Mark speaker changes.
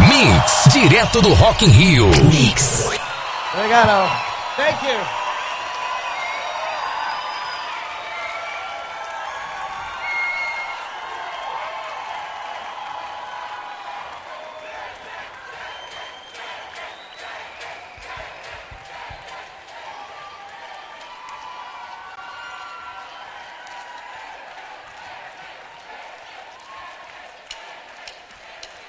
Speaker 1: Mix, direto do Rock in Rio. Mix.
Speaker 2: Obrigado. Thank you.